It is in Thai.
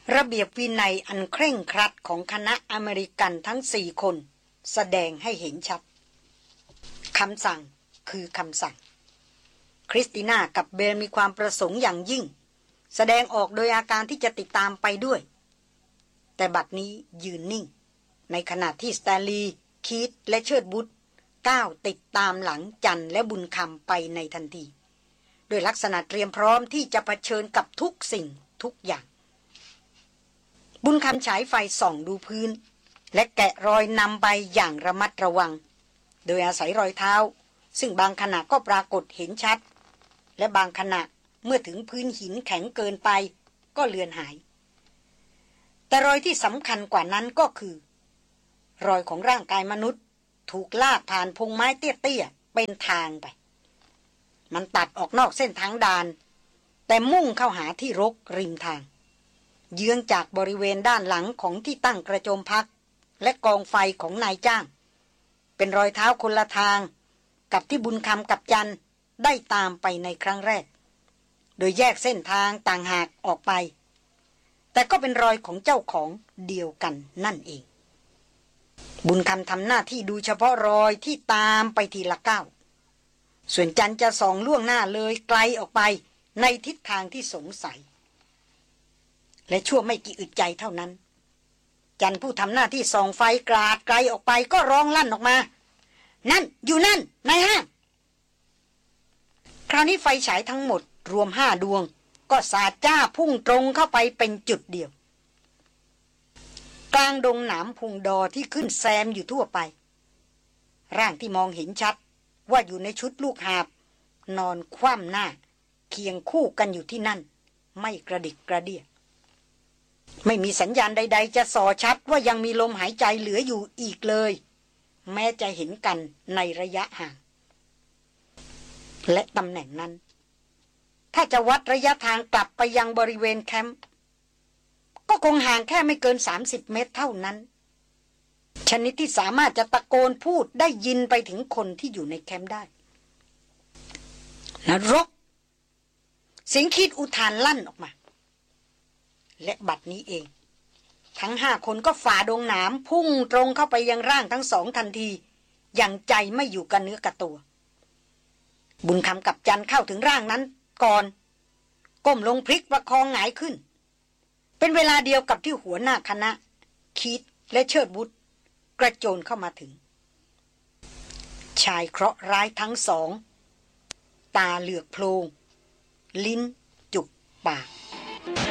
ระเบียบวินัยอันเคร่งครัดของคณะอเมริกันทั้ง4 คนแสดงให้เห็นชัดคำสั่งคือคำสั่งคริสติน่ากับเบลมีความประสงค์อย่างยิ่งแสดงออกโดยอาการที่จะติดตามไปด้วยแต่บัดนี้ยืนนิ่งในขณะที่สแตนลีย์คีธและเชิดบุตรก้าวติดตามหลังจันและบุญคำไปในทันทีโดยลักษณะเตรียมพร้อมที่จะเผชิญกับทุกสิ่งทุกอย่างบุญคำฉายไฟส่องดูพื้นและแกะรอยนำไปอย่างระมัดระวังโดยอาศัยรอยเท้าซึ่งบางขณะก็ปรากฏเห็นชัดและบางขณะเมื่อถึงพื้นหินแข็งเกินไปก็เลือนหายแต่รอยที่สำคัญกว่านั้นก็คือรอยของร่างกายมนุษย์ถูกลากผ่านพงไม้เตี้ยๆเป็นทางไปมันตัดออกนอกเส้นทางด่านแต่มุ่งเข้าหาที่รกริมทางเยื้องจากบริเวณด้านหลังของที่ตั้งกระโจมพักและกองไฟของนายจ้างเป็นรอยเท้าคนละทางกับที่บุญคำกับจันได้ตามไปในครั้งแรกโดยแยกเส้นทางต่างหากออกไปแต่ก็เป็นรอยของเจ้าของเดียวกันนั่นเองบุญคำทำหน้าที่ดูเฉพาะรอยที่ตามไปทีละก้าวส่วนจันจะส่องล่วงหน้าเลยไกลออกไปในทิศทางที่สงสัยและชั่วไม่กี่อึดใจเท่านั้นจันผู้ทำหน้าที่ส่องไฟกราดไกลออกไปก็ร้องลั่นออกมานั่นอยู่นั่นนายห้างคราวนี้ไฟฉายทั้งหมดรวม5 ดวงก็สาดจ้าพุ่งตรงเข้าไปเป็นจุดเดียวกลางดงหนามพุงดอที่ขึ้นแซมอยู่ทั่วไปร่างที่มองเห็นชัดว่าอยู่ในชุดลูกหาบนอนคว่ำหน้าเคียงคู่กันอยู่ที่นั่นไม่กระดิกกระเดี้ยไม่มีสัญญาณใดๆจะส่อชัดว่ายังมีลมหายใจเหลืออยู่อีกเลยแม้จะเห็นกันในระยะห่างและตำแหน่งนั้นถ้าจะวัดระยะทางกลับไปยังบริเวณแคมป์ก็คงห่างแค่ไม่เกิน30 เมตรเท่านั้นชนิดที่สามารถจะตะโกนพูดได้ยินไปถึงคนที่อยู่ในแคมป์ได้นรกเสียงคีดอุทานลั่นออกมาและบัดนี้เองทั้ง5 คนก็ฝ่าดงหนามพุ่งตรงเข้าไปยังร่างทั้ง2ทันทีอย่างใจไม่อยู่กับเนื้อกับตัวบุญคำกับจันเข้าถึงร่างนั้นก่อนก้มลงพลิกประคองหงายขึ้นเป็นเวลาเดียวกับที่หัวหน้าคณะคีธและเชิดบุตรกระโจนเข้ามาถึงชายเคราะห์ร้ายทั้ง2ตาเหลือกโพลงลิ้นจุกปาก